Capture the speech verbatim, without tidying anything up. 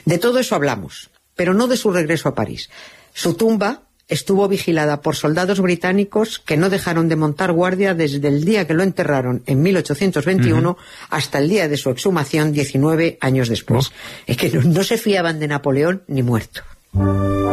De todo eso hablamos, pero no de su regreso a París. Su tumba estuvo vigilada por soldados británicos que no dejaron de montar guardia desde el día que lo enterraron en mil ochocientos veintiuno uh-huh. hasta el día de su exhumación diecinueve años después. Oh. Es que no, no se fiaban de Napoleón ni muerto.